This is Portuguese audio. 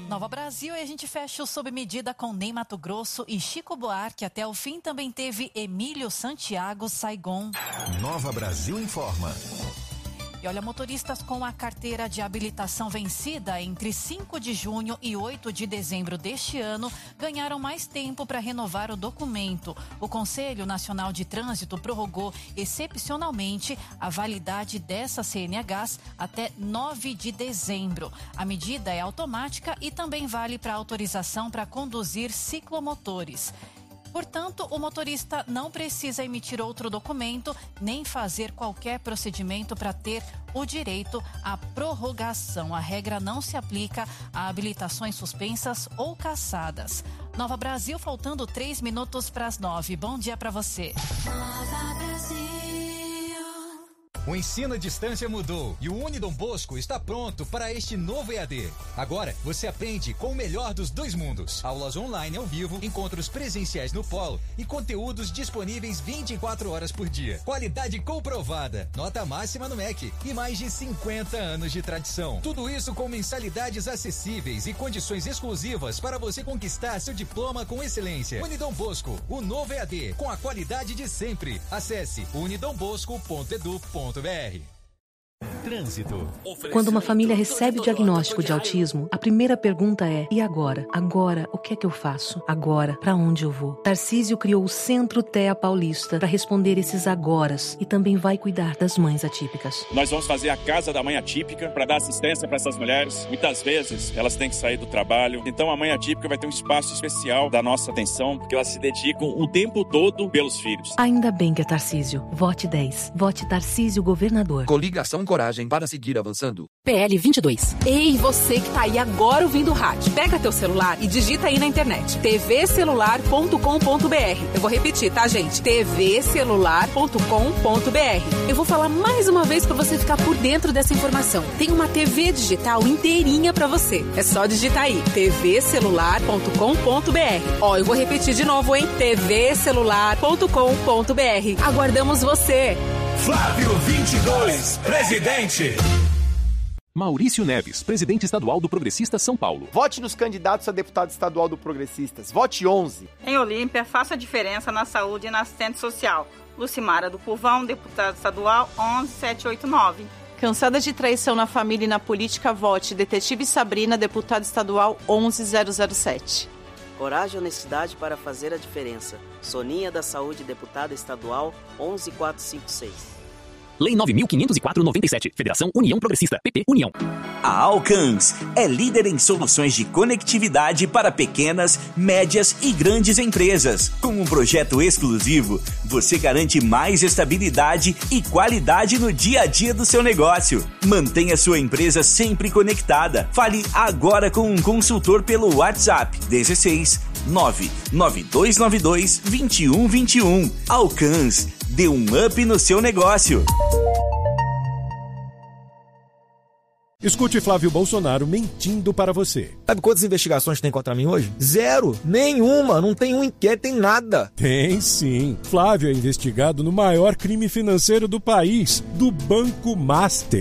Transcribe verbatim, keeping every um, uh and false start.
Nova Brasil, e a gente fecha o Sob Medida com Ney Matogrosso e Chico Buarque. Até o fim também teve Emílio Santiago Saigon. Nova Brasil informa. E olha, motoristas com a carteira de habilitação vencida entre cinco de junho e oito de dezembro deste ano ganharam mais tempo para renovar o documento. O Conselho Nacional de Trânsito prorrogou excepcionalmente a validade dessas C N Hs até nove de dezembro. A medida é automática e também vale para autorização para conduzir ciclomotores. Portanto, o motorista não precisa emitir outro documento nem fazer qualquer procedimento para ter o direito à prorrogação. A regra não se aplica a habilitações suspensas ou cassadas. Nova Brasil, faltando três minutos para as nove. Bom dia para você. Nova Brasil. O ensino à distância mudou e o Unidom Bosco está pronto para este novo E A D. Agora, você aprende com o melhor dos dois mundos. Aulas online ao vivo, encontros presenciais no polo e conteúdos disponíveis vinte e quatro horas por dia. Qualidade comprovada, nota máxima no M E C e mais de cinquenta anos de tradição. Tudo isso com mensalidades acessíveis e condições exclusivas para você conquistar seu diploma com excelência. Unidom Bosco, o novo E A D, com a qualidade de sempre. Acesse unidom bosco ponto edu ponto br. Trânsito. Quando uma família recebe o diagnóstico de autismo, a primeira pergunta é: e agora? Agora, o que é que eu faço? Agora, para onde eu vou? Tarcísio criou o Centro T E A Paulista para responder esses agoras e também vai cuidar das mães atípicas. Nós vamos fazer a Casa da Mãe Atípica para dar assistência para essas mulheres. Muitas vezes elas têm que sair do trabalho, então a Mãe Atípica vai ter um espaço especial da nossa atenção, porque elas se dedicam o tempo todo pelos filhos. Ainda bem que é Tarcísio. Vote dez. Vote Tarcísio Governador. Coligação Coragem para seguir avançando. P L vinte e dois. Ei, você que tá aí agora ouvindo o rádio. Pega teu celular e digita aí na internet. t v celular ponto com ponto b r. Eu vou repetir, tá, gente? t v celular ponto com ponto b r. Eu vou falar mais uma vez pra você ficar por dentro dessa informação. Tem uma T V digital inteirinha pra você. É só digitar aí. t v celular ponto com ponto b r. Ó, eu vou repetir de novo, hein? t v celular ponto com ponto b r. Aguardamos você. Flávio vinte e dois, presidente. Maurício Neves, presidente estadual do Progressista São Paulo. Vote nos candidatos a deputado estadual do Progressistas. Vote onze. Em Olímpia, faça a diferença na saúde e na assistente social. Lucimara do Curvão, deputado estadual onze sete oito nove. Cansada de traição na família e na política, vote Detetive Sabrina, deputado estadual onze zero zero sete. Coragem e honestidade para fazer a diferença. Soninha da Saúde, deputada estadual onze quatro cinco seis. Lei nove mil quinhentos e quatro barra noventa e sete. Federação União Progressista. P P União. A Alcans é líder em soluções de conectividade para pequenas, médias e grandes empresas. Com um projeto exclusivo, você garante mais estabilidade e qualidade no dia a dia do seu negócio. Mantenha sua empresa sempre conectada. Fale agora com um consultor pelo WhatsApp dezesseis nove nove dois nove dois dois um dois um. Alcans. Dê um up no seu negócio. Escute Flávio Bolsonaro mentindo para você. Sabe quantas investigações tem contra mim hoje? Zero. Nenhuma. Não tem um inquérito, tem nada. Tem sim. Flávio é investigado no maior crime financeiro do país, do Banco Master.